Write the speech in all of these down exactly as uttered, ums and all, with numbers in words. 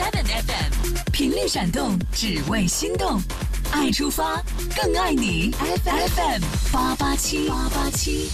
F M， 频率闪动，只为心动，爱出发，更爱你。F M 八八七八八七。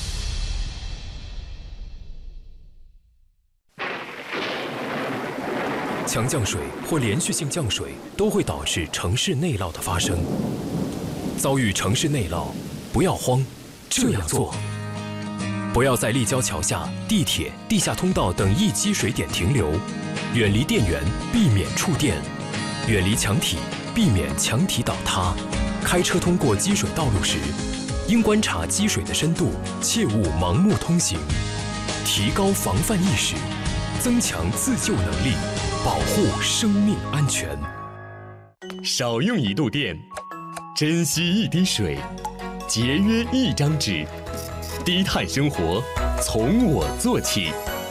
强降水或连续性降水都会导致城市内涝的发生。遭遇城市内涝，不要慌，这样做：不要在立交桥下、地铁、地下通道等易积水点停留，远离电源，避免触电；远离墙体，避免墙体倒塌。开车通过积水道路时，应观察积水的深度，切勿盲目通行。提高防范意识，增强自救能力，保护生命安全。 少用一度电，珍惜一滴水，节约一张纸。低碳生活，从我做起。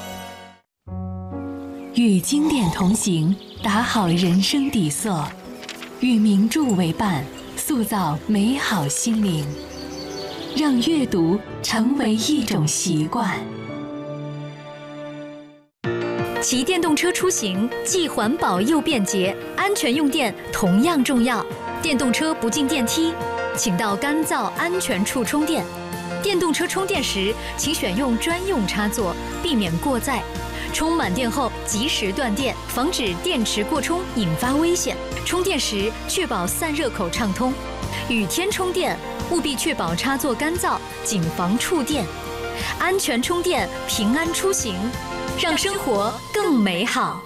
与经典同行，打好人生底色；与名著为伴，塑造美好心灵。让阅读成为一种习惯。 骑电动车出行既环保又便捷，安全用电同样重要。电动车不进电梯，请到干燥安全处充电。电动车充电时，请选用专用插座，避免过载。充满电后及时断电，防止电池过充引发危险。充电时确保散热口畅通。雨天充电务必确保插座干燥，谨防触电。安全充电，平安出行，让生活更美好。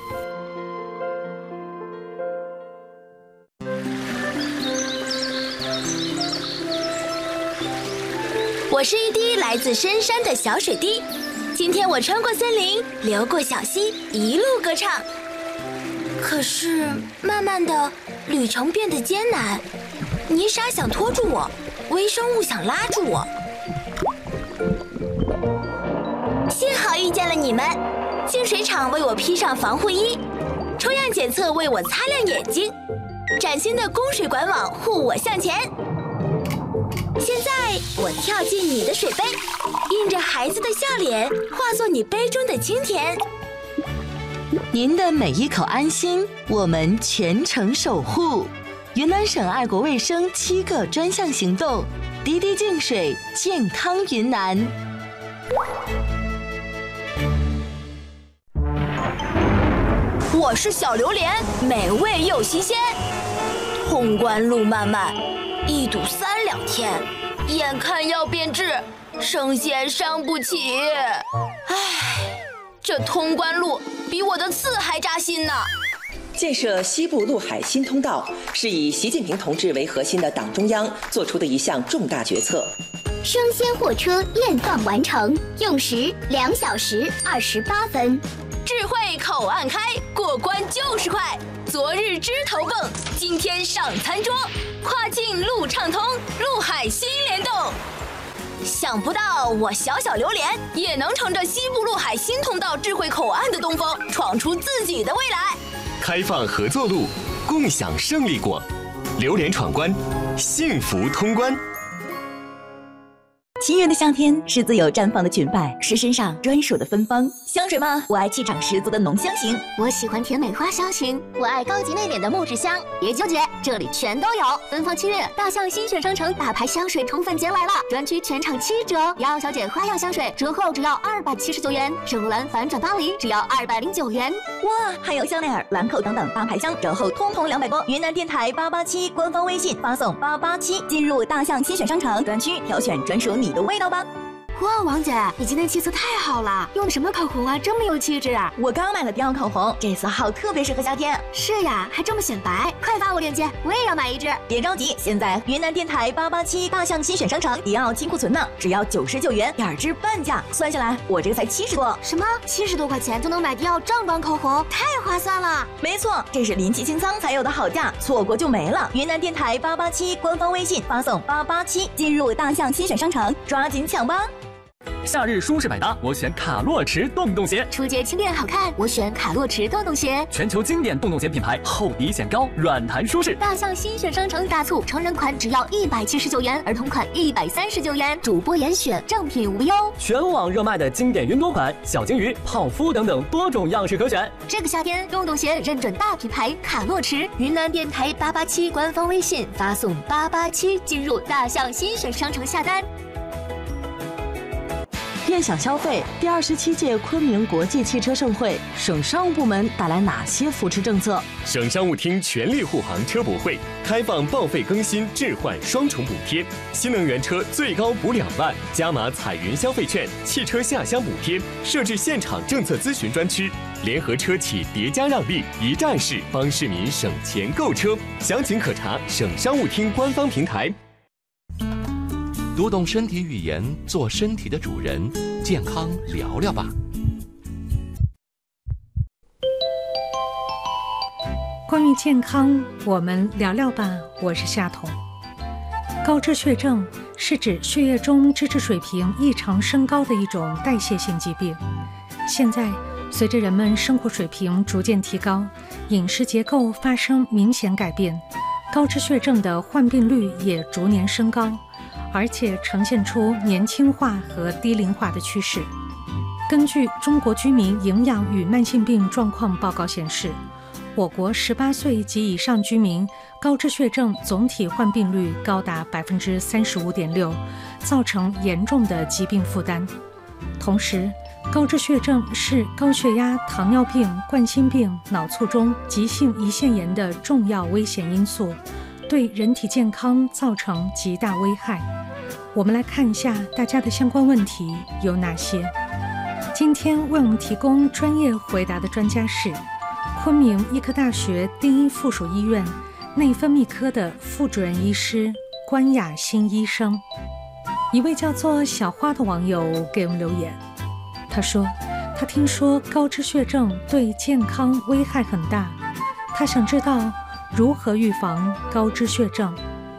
我是一滴来自深山的小水滴，今天我穿过森林，流过小溪，一路歌唱。可是慢慢的，旅程变得艰难，泥沙想拖住我，微生物想拉住我。幸好遇见了你们，净水厂为我披上防护衣，抽样检测为我擦亮眼睛，崭新的供水管网护我向前。现在我跳进你的水杯，印着孩子的笑脸，化作你杯中的清甜。 您的每一口安心，我们全程守护。云南省爱国卫生七个专项行动，滴滴净水，健康云南。 我是小榴莲，美味又新鲜。通关路漫漫，一堵三两天，眼看要变质，生鲜伤不起。唉，这通关路比我的刺还扎心呢。 建设西部陆海新通道是以习近平同志为核心的党中央做出的一项重大决策。 生鲜货车验放完成，用时两小时二十八分。 智慧口岸开，过关就是快。昨日枝头蹦，今天上餐桌。跨境路畅通，陆海新联动。想不到我小小榴莲也能乘着西部陆海新通道智慧口岸的东风，闯出自己的未来。 开放合作路，共享胜利果。榴莲闯关，幸福通关。 七月的夏天是自由绽放的裙摆，是身上专属的芬芳。香水吗？我爱气场十足的浓香型。 我喜欢甜美花香型。我爱高级内敛的木质香。别纠结，这里全都有。奔放七月，大象新选商城大牌香水宠粉节来了，专区全场七折。瑶瑶小姐花样香水折后只要二百七十九元，圣罗兰反转巴黎只要二百零九元。 哇，还有香奈儿、兰蔻等等大牌香折后通通两百多。云南电台八八七官方微信发送八八七进入大象新选商城专区，挑选专属你的味道吧。 哇，王姐，你今天气色太好了，用的什么口红啊，这么有气质啊！ 我刚买了迪奥口红，这色号特别适合夏天。 是呀，还这么显白，快发我链接，我也要买一支。 别着急，现在云南电台八八七大象新选商城迪奥清库存呢，只要九十九元，点支半价，算下来我这个才七十多。 什么？七十多块钱就能买迪奥正版口红，太划算了！ 没错，这是临期清仓才有的好价，错过就没了。云南电台八八七官方微信发送八八七进入大象新选商城，抓紧抢吧！ 夏日舒适百搭，我选卡洛驰洞洞鞋。 出街轻便好看，我选卡洛驰洞洞鞋。 全球经典洞洞鞋品牌，厚底显高，软弹舒适。 大象新选商城大促，成人款只要一百七十九元，儿童款一百三十九元，主播严选，正品无忧。 全网热卖的经典云朵款、小鲸鱼、泡芙等等多种样式可选。 这个夏天，洞洞鞋认准大品牌卡洛驰，云南电台八八七官方微信发送八八七进入大象新选商城下单。 悦享消费第二十七届昆明国际汽车盛会，省商务部门带来哪些扶持政策？ 省商务厅全力护航车博会，开放报废更新置换双重补贴，新能源车最高补两万，加码彩云消费券、汽车下乡补贴，设置现场政策咨询专区，联合车企叠加让利，一站式帮市民省钱购车。详情可查省商务厅官方平台。 读懂身体语言，做身体的主人，健康聊聊吧。 关于健康，我们聊聊吧。我是夏彤。高脂血症是指血液中脂质水平异常升高的一种代谢性疾病。现在，随着人们生活水平逐渐提高，饮食结构发生明显改变，高脂血症的患病率也逐年升高。而且呈现出年轻化和低龄化的趋势。根据《中国居民营养与慢性病状况报告》显示，我国十八岁及以上居民高脂血症总体患病率高达 百分之三十五点六， 造成严重的疾病负担。同时，高脂血症是高血压、糖尿病、冠心病、脑卒中、急性胰腺炎的重要危险因素，对人体健康造成极大危害。我们来看一下大家的相关问题有哪些。今天为我们提供专业回答的专家是昆明医科大学第一附属医院内分泌科的副主任医师关雅欣医生。一位叫做小花的网友给我们留言，他说他听说高脂血症对健康危害很大，他想知道如何预防高脂血症。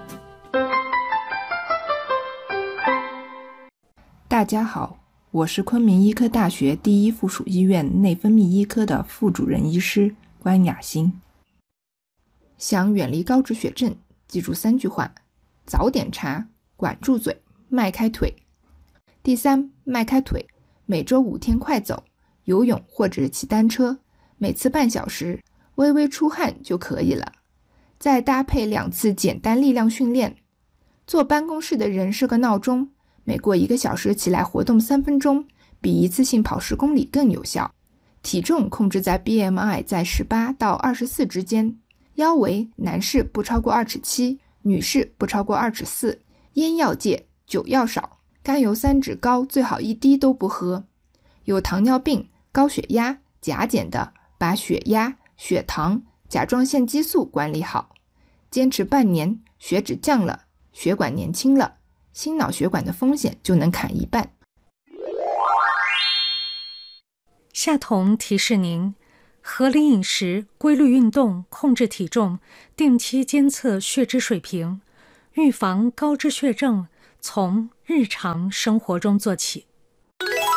大家好，我是昆明医科大学第一附属医院内分泌医科的副主任医师关雅欣。想远离高脂血症，记住三句话：早点查，管住嘴，迈开腿。第三，迈开腿，每周五天快走、游泳或者骑单车，每次半小时，微微出汗就可以了。再搭配两次简单力量训练。坐办公室的人设个闹钟，每过一个小时起来活动三分钟，比一次性跑十公里更有效。体重控制在 B M I 在十八到二十四之间，腰围男士不超过二尺七，女士不超过二尺四。烟要戒，酒要少，甘油三酯高最好一滴都不喝。有糖尿病、高血压、甲减的，把血压、血糖、甲状腺激素管理好，坚持半年，血脂降了，血管年轻了，心脑血管的风险就能砍一半。 夏彤提示您，合理饮食、规律运动、控制体重，定期监测血脂水平，预防高脂血症，从日常生活中做起。